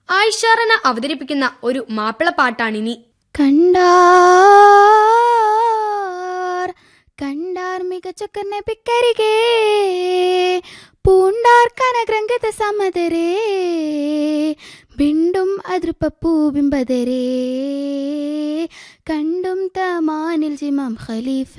ആയിഷാറന അവതരിപ്പിക്കുന്ന ഒരു മാപ്പിളപ്പാട്ടാണിനി. കണ്ടാർ മികച്ചൊക്കെ നബിക്കരികെ പൂണ്ടാർ കനഗ്രംഗത സമതരേ ബിണ്ടും അതിർപ്പൂ ബിംബതരേ കണ്ടും തമാനിൽ ജിമാം ഖലീഫ